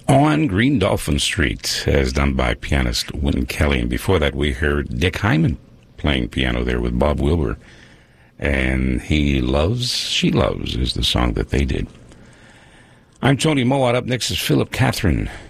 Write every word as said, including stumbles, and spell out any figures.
On Green Dolphin Street, as done by pianist Wynton Kelly. And before that, we heard Dick Hyman playing piano there with Bob Wilber. And He Loves, She Loves is the song that they did. I'm Tony Mowat. Up next is Philip Catherine.